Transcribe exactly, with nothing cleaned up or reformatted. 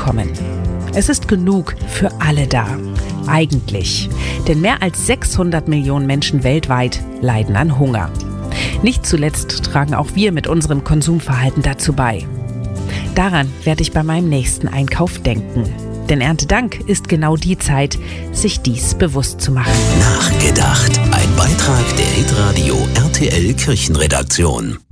bekommen. Es ist genug für alle da. Eigentlich. Denn mehr als sechshundert Millionen Menschen weltweit leiden an Hunger. Nicht zuletzt tragen auch wir mit unserem Konsumverhalten dazu bei. Daran werde ich bei meinem nächsten Einkauf denken. Denn Erntedank ist genau die Zeit, sich dies bewusst zu machen. Nachgedacht. Ein Beitrag der Hitradio R T L Kirchenredaktion.